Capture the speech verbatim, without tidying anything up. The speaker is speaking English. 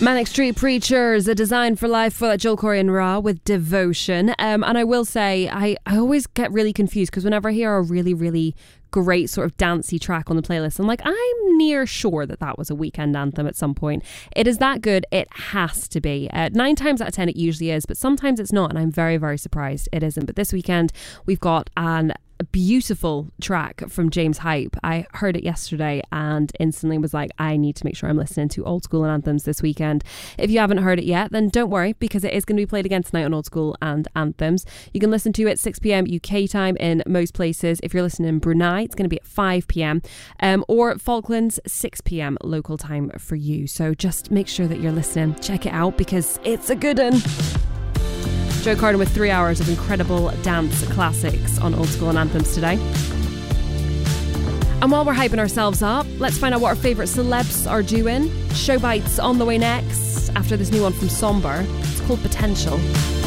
Manic Street Preachers, A Design for Life for Joel Corey and Ra with Devotion. Um, and I will say, I, I always get really confused because whenever I hear a really, really great sort of dancey track on the playlist, I'm like, I'm near sure that that was a weekend anthem at some point. It is that good. It has to be. Uh, nine times out of ten it usually is, but sometimes it's not, and I'm very, very surprised it isn't. But this weekend we've got an a beautiful track from James Hype. I heard it yesterday and instantly was like, I need to make sure I'm listening to Old School and Anthems this weekend. If you haven't heard it yet, then don't worry, because it is going to be played again tonight on Old School and Anthems. You can listen to it six p.m. U K time in most places. If you're listening in Brunei, it's going to be at five p.m. um, or Falklands, six p.m. local time for you. So just make sure that you're listening. Check it out because it's a good one. Joe Carden with three hours of incredible dance classics on Old School and Anthems today. And while we're hyping ourselves up, let's find out what our favourite celebs are doing. Show bites on the way next after this new one from Somber. It's called Potential.